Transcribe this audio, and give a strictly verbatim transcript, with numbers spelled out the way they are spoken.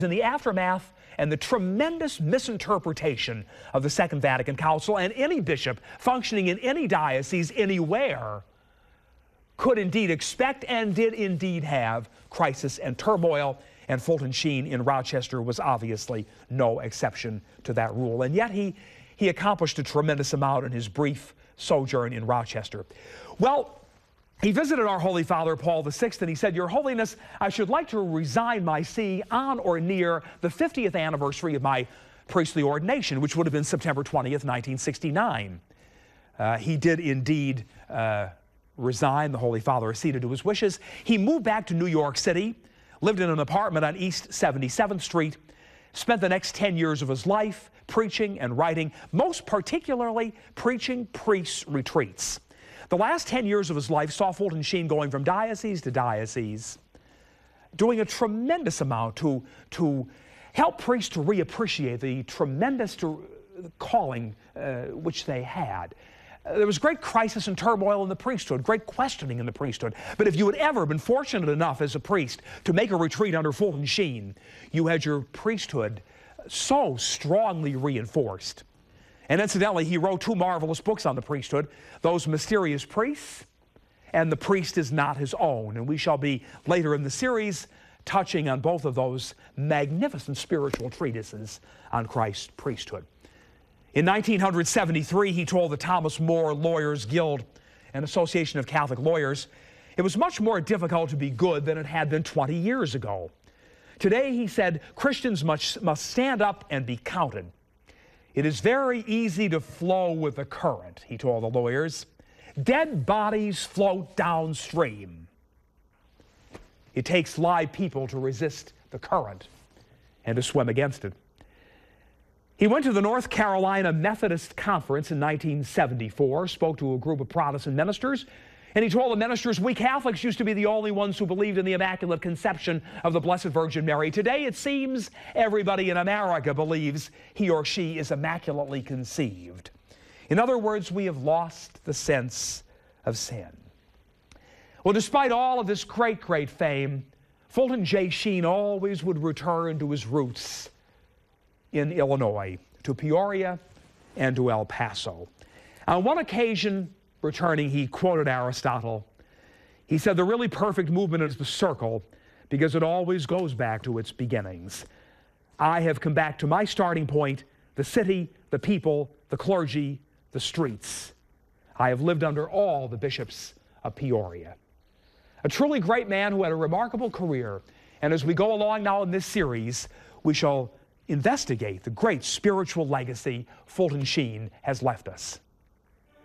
In the aftermath and the tremendous misinterpretation of the Second Vatican Council, and any bishop functioning in any diocese anywhere could indeed expect and did indeed have crisis and turmoil, and Fulton Sheen in Rochester was obviously no exception to that rule. And yet he, he accomplished a tremendous amount in his brief sojourn in Rochester. Well, he visited our Holy Father, Paul the Sixth, and he said, "Your Holiness, I should like to resign my see on or near the fiftieth anniversary of my priestly ordination," which would have been September twentieth, nineteen sixty-nine. Uh, he did indeed uh, resign. The Holy Father acceded to his wishes. He moved back to New York City, lived in an apartment on East seventy-seventh Street, spent the next ten years of his life preaching and writing, most particularly preaching priest retreats. The last ten years of his life saw Fulton Sheen going from diocese to diocese, doing a tremendous amount to, to help priests to reappreciate the tremendous to, calling uh, which they had. Uh, there was great crisis and turmoil in the priesthood, great questioning in the priesthood. But if you had ever been fortunate enough as a priest to make a retreat under Fulton Sheen, you had your priesthood so strongly reinforced. And incidentally, he wrote two marvelous books on the priesthood, Those Mysterious Priests and The Priest Is Not His Own. And we shall be later in the series touching on both of those magnificent spiritual treatises on Christ's priesthood. In nineteen seventy-three, he told the Thomas More Lawyers Guild, an association of Catholic lawyers, it was much more difficult to be good than it had been twenty years ago. Today, he said, Christians must, must stand up and be counted. It is very easy to flow with the current, he told the lawyers. Dead bodies float downstream. It takes live people to resist the current and to swim against it. He went to the North Carolina Methodist Conference in nineteen seventy-four, spoke to a group of Protestant ministers, and he told the ministers, we Catholics used to be the only ones who believed in the Immaculate Conception of the Blessed Virgin Mary. Today, it seems everybody in America believes he or she is immaculately conceived. In other words, we have lost the sense of sin. Well, despite all of this great, great fame, Fulton J. Sheen always would return to his roots in Illinois, to Peoria and to El Paso. On one occasion, returning, he quoted Aristotle. He said, the really perfect movement is the circle because it always goes back to its beginnings. I have come back to my starting point, the city, the people, the clergy, the streets. I have lived under all the bishops of Peoria. A truly great man who had a remarkable career. And as we go along now in this series, we shall investigate the great spiritual legacy Fulton Sheen has left us.